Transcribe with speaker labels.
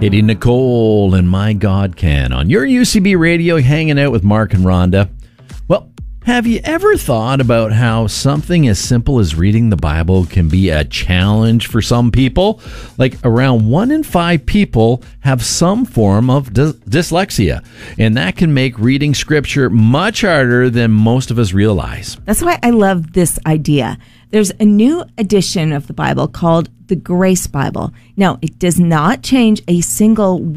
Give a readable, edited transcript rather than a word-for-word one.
Speaker 1: Katie Nicole and My God Can on your UCB radio, hanging out with Mark and Rhonda. Well, have you ever thought about how something as simple as reading the Bible can be a challenge for some people? Like around 1 in 5 people have some form of dyslexia, and that can make reading scripture much harder than most of us realize.
Speaker 2: That's why I love this idea. There's a new edition of the Bible called the Grace Bible. Now, it does not change a single